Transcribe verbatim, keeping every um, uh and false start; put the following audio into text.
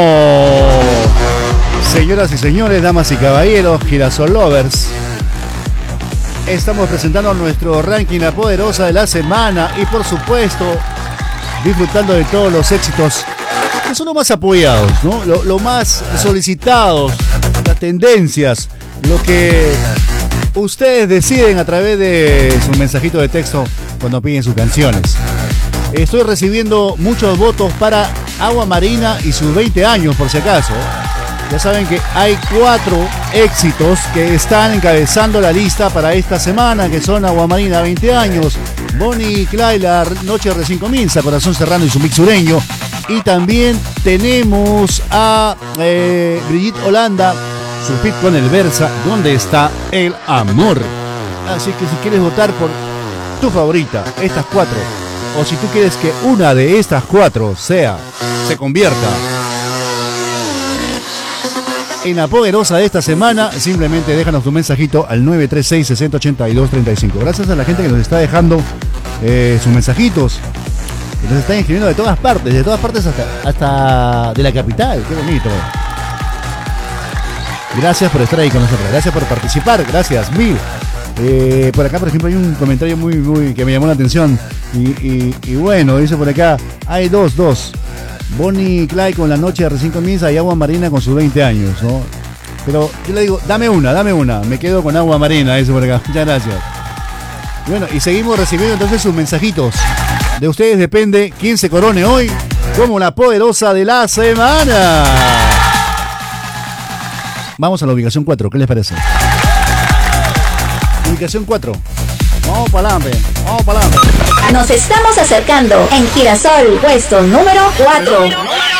Señoras y señores, damas y caballeros, Girasol Lovers, estamos presentando nuestro ranking La Poderosa de la semana y por supuesto disfrutando de todos los éxitos que son los más apoyados, ¿no? Lo, lo más solicitados, las tendencias, lo que ustedes deciden a través de su mensajito de texto cuando piden sus canciones. Estoy recibiendo muchos votos para Agua Marina y sus veinte años, por si acaso. Ya saben que hay cuatro éxitos que están encabezando la lista para esta semana, que son Agua Marina, veinte años, Bonnie y Clyde, La Noche Recién Comienza, Corazón Serrano y su mix sureño. Y también tenemos a eh, Brigitte Holanda, su hit con el Versa, ¿Dónde está el amor? Así que si quieres votar por tu favorita, estas cuatro, o si tú quieres que una de estas cuatro sea, se convierta en la poderosa de esta semana, simplemente déjanos tu mensajito al nueve tres seis, seis cero ocho dos, tres cinco. Gracias a la gente que nos está dejando eh, sus mensajitos, que nos están escribiendo de todas partes, de todas partes hasta, hasta de la capital. Qué bonito. Gracias por estar ahí con nosotros, gracias por participar, gracias mil. Eh, por acá, por ejemplo, hay un comentario muy, muy que me llamó la atención y, y, y bueno, dice por acá, hay dos, dos. Bonnie y Clyde con La Noche de Recién Comienza y Agua Marina con sus veinte años, ¿no? Pero yo le digo, dame una, dame una. Me quedo con Agua Marina, eso por acá. Muchas gracias. Bueno, y seguimos recibiendo entonces sus mensajitos. De ustedes depende quién se corone hoy como la poderosa de la semana. Vamos a la ubicación cuatro, ¿qué les parece? Ubicación cuatro. Vamos para adelante, vamos para adelante. Nos estamos acercando en Girasol, puesto número cuatro.